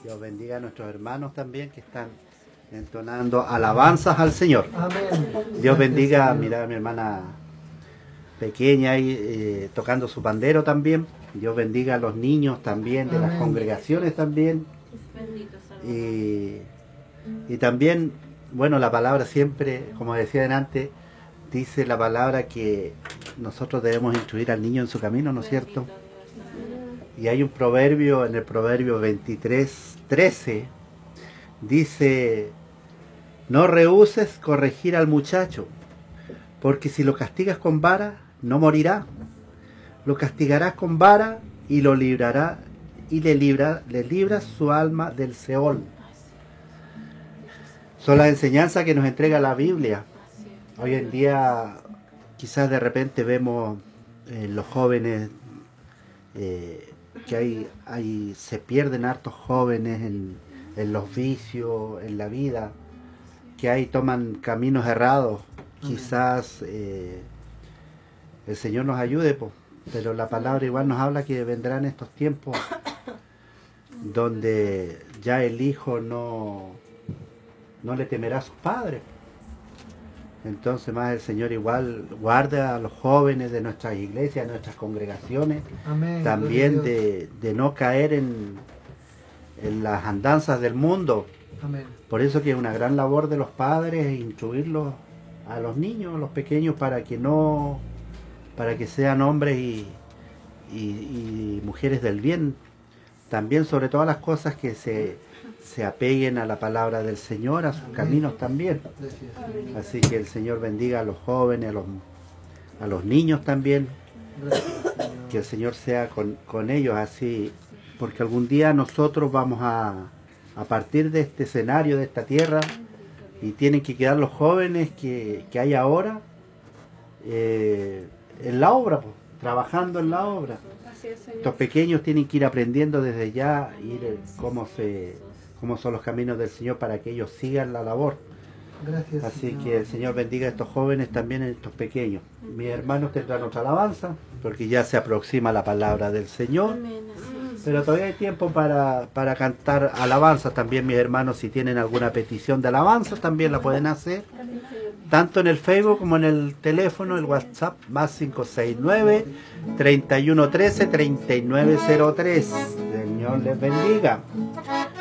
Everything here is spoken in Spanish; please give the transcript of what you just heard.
Dios bendiga a nuestros hermanos también que están entonando alabanzas al Señor. Amén. Dios bendiga, mira a mi hermana pequeña ahí tocando su pandero también. Dios bendiga a los niños también, de las congregaciones también. Y también, bueno, la palabra siempre, como decía antes, dice la palabra que nosotros debemos instruir al niño en su camino, ¿no es cierto? Y hay un proverbio, en el proverbio 23:13, dice: no rehúses corregir al muchacho, porque si lo castigas con vara, no morirá. Lo castigarás con vara y lo librará, y le libras su alma del Seol. Son las enseñanzas que nos entrega la Biblia. Hoy en día quizás de repente vemos los jóvenes que se pierden hartos jóvenes en los vicios, en la vida, que ahí toman caminos errados. Quizás el Señor nos ayude, pero la palabra igual nos habla que vendrán estos tiempos donde ya el hijo no le temerá a sus padres. Entonces más el Señor igual guarda a los jóvenes de nuestras iglesias, de nuestras congregaciones. Amén. También de no caer en las andanzas del mundo. Amén. Por eso que es una gran labor de los padres instruirlos a los niños, a los pequeños, para que sean hombres y mujeres del bien. También sobre todas las cosas que se apeguen a la palabra del Señor, a sus caminos también. Así que el Señor bendiga a los jóvenes, a los niños también. Que el Señor sea con ellos así, porque algún día nosotros vamos a partir de este escenario, de esta tierra, y tienen que quedar los jóvenes que hay ahora en la obra, trabajando en la obra. Estos pequeños tienen que ir aprendiendo desde ya, cómo son los caminos del Señor, para que ellos sigan la labor. Gracias, así Señor. Que el Señor bendiga a estos jóvenes también, a estos pequeños. Mis hermanos tendrán otra alabanza, porque ya se aproxima la palabra del Señor. Pero todavía hay tiempo para cantar alabanzas también, mis hermanos. Si tienen alguna petición de alabanza, también la pueden hacer. Tanto en el Facebook como en el teléfono, el WhatsApp, más 569-3113-3903. Señor les bendiga.